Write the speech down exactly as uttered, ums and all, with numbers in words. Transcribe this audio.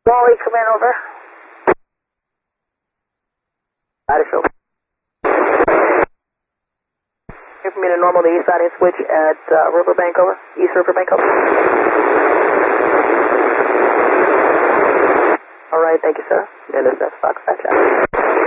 Wally, come in, over. Battlefield. Here for me to normal the east side and switch at uh, Riverbank, over. East Riverbank, over. All right, thank you, sir. N S F Fox, Fat Jack.